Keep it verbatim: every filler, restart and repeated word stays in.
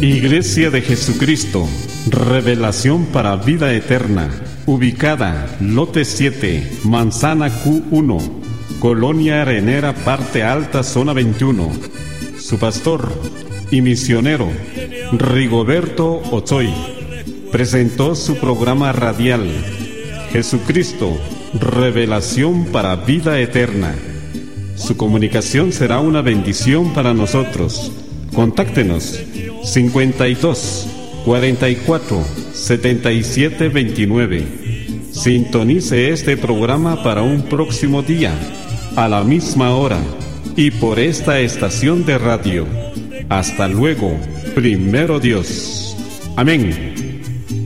Iglesia de Jesucristo, Revelación para Vida Eterna, ubicada Lote siete, Manzana Q uno, Colonia Arenera, Parte Alta, Zona veintiuno. Su pastor y misionero, Rigoberto Ochoy, presentó su programa radial, Jesucristo, Revelación para Vida Eterna. Su comunicación será una bendición para nosotros. Contáctenos cincuenta y dos, cuarenta y cuatro, setenta y siete veintinueve. Sintonice este programa para un próximo día, a la misma hora y por esta estación de radio. Hasta luego, primero Dios. Amén.